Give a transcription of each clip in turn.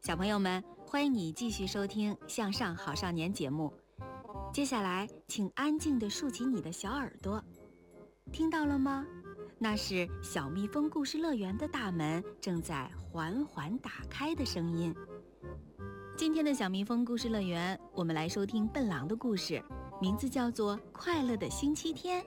小朋友们，欢迎你继续收听《向上好少年》节目。接下来，请安静地竖起你的小耳朵，听到了吗？那是小蜜蜂故事乐园的大门正在缓缓打开的声音。今天的小蜜蜂故事乐园，我们来收听笨狼的故事，名字叫做《快乐的星期天》。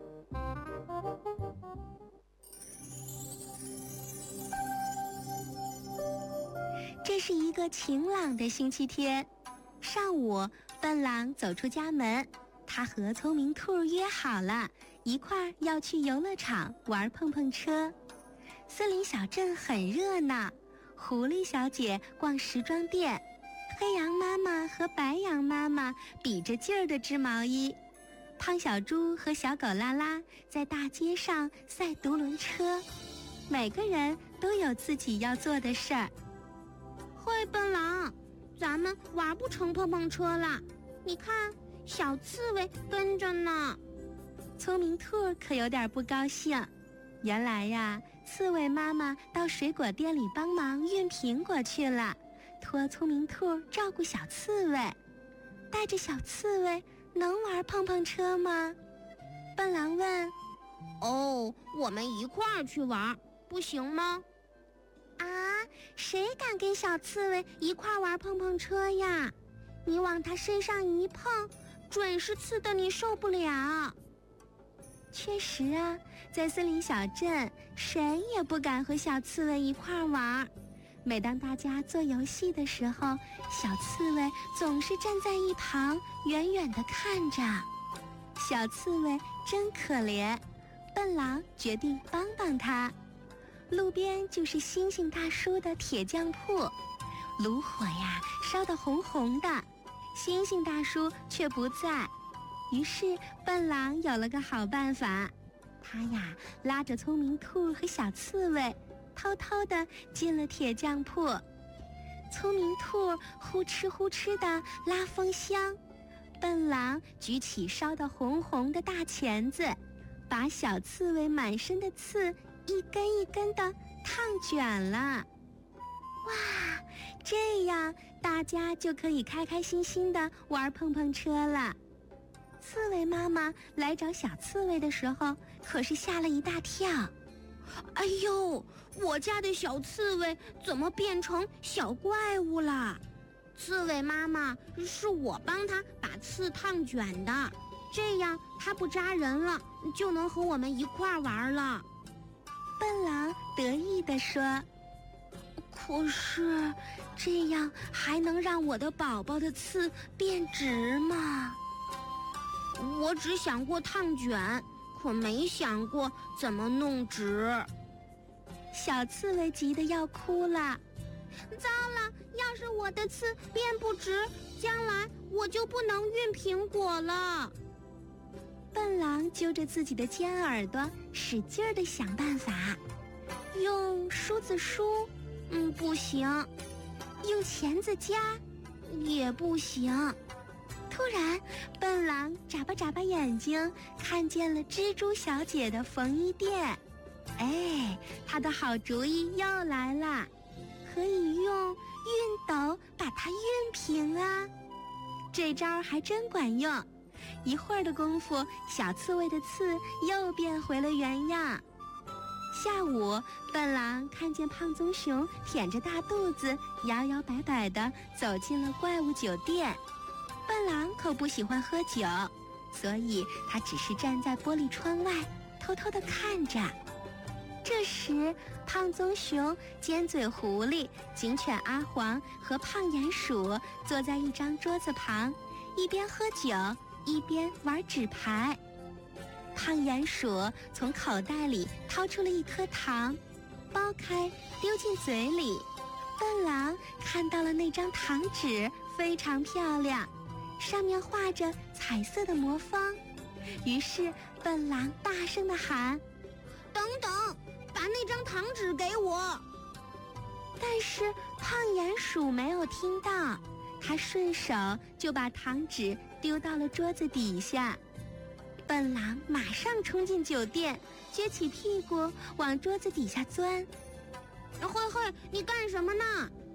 这是一个晴朗的星期天，上午，笨狼走出家门，他和聪明兔约好了，一块儿要去游乐场玩碰碰车。森林小镇很热闹，狐狸小姐逛时装店，黑羊妈妈和白羊妈妈比着劲儿地织毛衣，胖小猪和小狗拉拉在大街上赛独轮车，每个人都有自己要做的事儿。 嘿，笨狼，咱们玩不成碰碰车了，你看，小刺猬跟着呢。 聪明兔可有点不高兴，原来呀，刺猬妈妈到水果店里帮忙运苹果去了，托聪明兔照顾小刺猬。带着小刺猬能玩碰碰车吗？笨狼问。 哦，我们一块儿去玩，不行吗？ 啊，谁敢跟小刺猬一块玩碰碰车呀？你往它身上一碰，准是刺得你受不了。确实啊，在森林小镇，谁也不敢和小刺猬一块玩。每当大家做游戏的时候，小刺猬总是站在一旁，远远地看着。小刺猬真可怜，笨狼决定帮帮他。路边就是星星大叔的铁匠铺，炉火呀烧得红红的，星星大叔却不在。于是笨狼有了个好办法，他呀拉着聪明兔和小刺猬，偷偷地进了铁匠铺。聪明兔呼哧呼哧地拉风箱，笨狼举起烧得红红的大钳子，把小刺猬满身的刺一根一根的烫卷了。哇，这样大家就可以开开心心的玩碰碰车了。刺猬妈妈来找小刺猬的时候，可是吓了一大跳。 哎呦，我家的小刺猬怎么变成小怪物了？刺猬妈妈，是我帮它把刺烫卷的，这样它不扎人了，就能和我们一块玩了。 笨狼得意地说。可是这样还能让我的宝宝的刺变直吗？ 我只想过烫卷，可没想过怎么弄直。 小刺猬急得要哭了。 糟了，要是我的刺变不直，将来我就不能运苹果了。 笨狼揪着自己的尖耳朵，使劲儿地想办法。用梳子梳，不行；用钳子夹，也不行。突然，笨狼眨巴眨巴眼睛，看见了蜘蛛小姐的缝衣店。哎，他的好主意又来了，可以用熨斗把它熨平啊！这招还真管用。一会儿的功夫，小刺猬的刺又变回了原样。下午，笨狼看见胖棕熊腆着大肚子，摇摇摆摆地走进了怪物酒店。笨狼可不喜欢喝酒，所以他只是站在玻璃窗外，偷偷地看着。这时，胖棕熊、尖嘴狐狸、警犬阿黄和胖鼹鼠坐在一张桌子旁，一边喝酒一边玩纸牌。胖鼹鼠从口袋里掏出了一颗糖，剥开丢进嘴里。笨狼看到了那张糖纸，非常漂亮，上面画着彩色的魔方。于是笨狼大声地喊： 等等，把那张糖纸给我！ 但是胖鼹鼠没有听到，他顺手就把糖纸丢到了桌子底下。笨狼马上冲进酒店，撅起屁股往桌子底下钻。 嘿嘿，你干什么呢？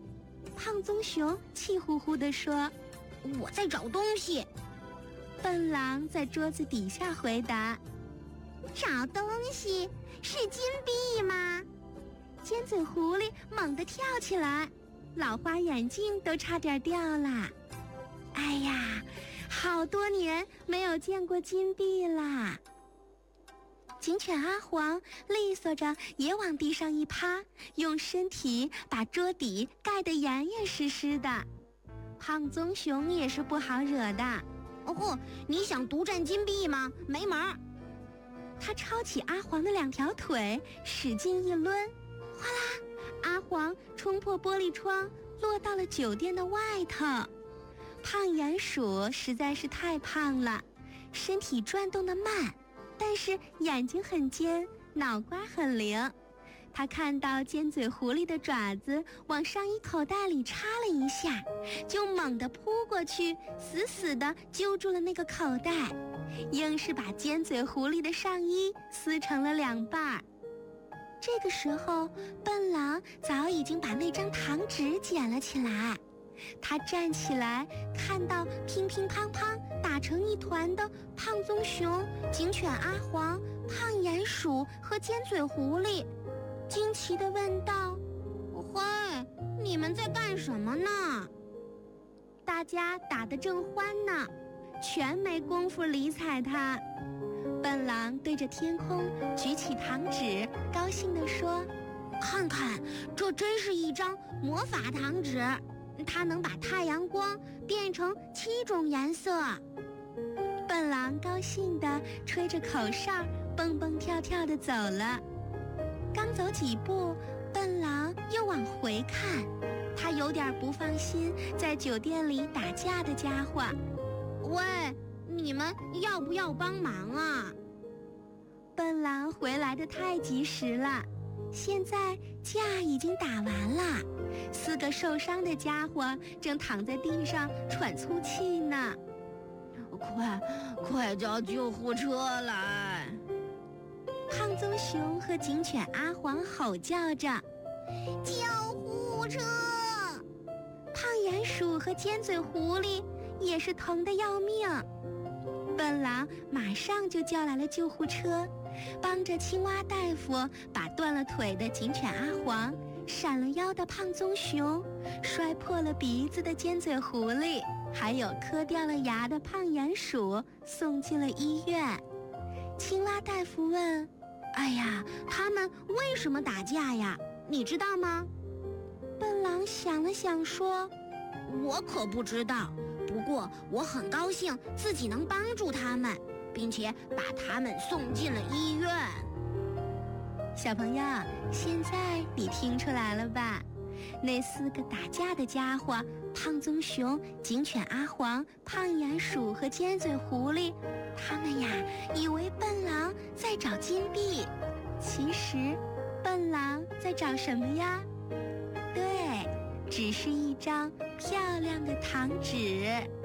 胖棕熊气呼呼地说：“ 我在找东西。” 笨狼在桌子底下回答：“ 找东西？是金币吗？” 尖嘴狐狸猛地跳起来，老花眼镜都差点掉了。哎呀，好多年没有见过金币啦！警犬阿黄利索着也往地上一趴，用身体把桌底盖得严严实实的。胖棕熊也是不好惹的。 哦豁，你想独占金币吗？没门儿！ 他抄起阿黄的2条腿，使劲一抡，哗啦，阿黄冲破玻璃窗，落到了酒店的外头。胖鼹鼠实在是太胖了，身体转动得慢，但是眼睛很尖，脑瓜很灵。他看到尖嘴狐狸的爪子往上衣口袋里插了一下，就猛地扑过去，死死地揪住了那个口袋，硬是把尖嘴狐狸的上衣撕成了2半。这个时候，笨狼早已经把那张糖纸捡了起来。他站起来，看到乒乒乓乓打成一团的胖棕熊、警犬阿黄、胖鼹鼠和尖嘴狐狸，惊奇地问道：“ 嘿，你们在干什么呢？” 大家打得正欢呢，全没工夫理睬他。笨狼对着天空举起糖纸，高兴地说：“ 看看，这真是一张魔法糖纸，它能把太阳光变成7种颜色。” 笨狼高兴地吹着口哨，蹦蹦跳跳地走了。刚走几步，笨狼又往回看，他有点不放心在酒店里打架的家伙。 “喂，你们要不要帮忙啊？” 笨狼回来的太及时了，现在架已经打完了，4个受伤的家伙正躺在地上喘粗气呢。 “快叫救护车来！” 胖棕熊和警犬阿黄吼叫着：“ 救护车！” 胖鼹鼠和尖嘴狐狸也是疼得要命。笨狼马上就叫来了救护车，帮着青蛙大夫把断了腿的警犬阿黄、闪了腰的胖棕熊、摔破了鼻子的尖嘴狐狸，还有磕掉了牙的胖鼹鼠送进了医院。青蛙大夫问：“ 哎呀，他们为什么打架呀？你知道吗？” 笨狼想了想说：“ 我可不知道，不过我很高兴自己能帮助他们，并且把他们送进了医院。” 小朋友，现在你听出来了吧？那4个打架的家伙，胖棕熊、警犬阿黄、胖鼹鼠和尖嘴狐狸，他们呀以为笨狼在找金币，其实笨狼在找什么呀？对，只是一张漂亮的糖纸。